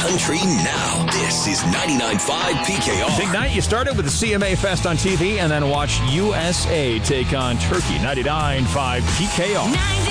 country now. This is 99.5 PKR. Big night. You started with the CMA Fest on TV and then watched USA take on Turkey. 99.5 PKR.